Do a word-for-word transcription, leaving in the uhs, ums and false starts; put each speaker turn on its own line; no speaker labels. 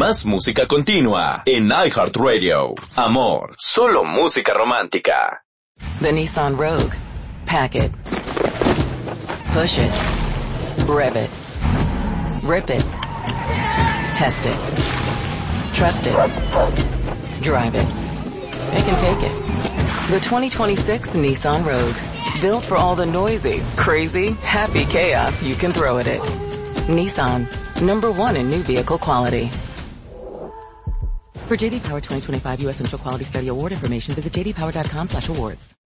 Más música continua en iHeartRadio. Amor, solo música romántica.
The Nissan Rogue. Pack it. Push it. Rev it. Rip it. Test it. Trust it. Drive it. It can take it. The twenty twenty-six Nissan Rogue. Built for all the noisy, crazy, happy chaos you can throw at it. Nissan. Number one in new vehicle quality. For J D Power twenty twenty-five U S Central Quality Study Award information, visit j d power dot com slash awards.